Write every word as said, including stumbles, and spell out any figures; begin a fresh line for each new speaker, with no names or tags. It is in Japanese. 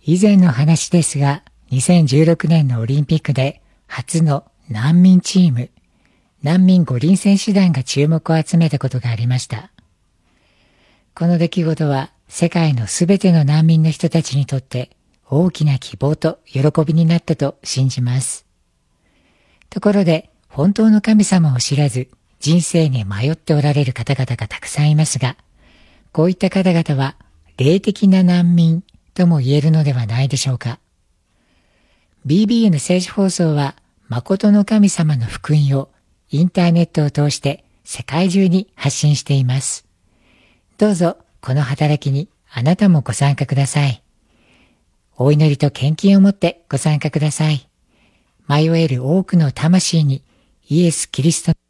以前の話ですが、にせんじゅうろくねんのオリンピックで初の難民チーム、難民五輪選手団が注目を集めたことがありました。この出来事は世界のすべての難民の人たちにとって大きな希望と喜びになったと信じます。ところで、本当の神様を知らず人生に迷っておられる方々がたくさんいますが、こういった方々は霊的な難民とも言えるのではないでしょうか。ビービーエヌ 聖書放送は誠の神様の福音をインターネットを通して世界中に発信しています。どうぞこの働きにあなたもご参加ください。お祈りと献金を持ってご参加ください。迷える多くの魂にイエス・キリスト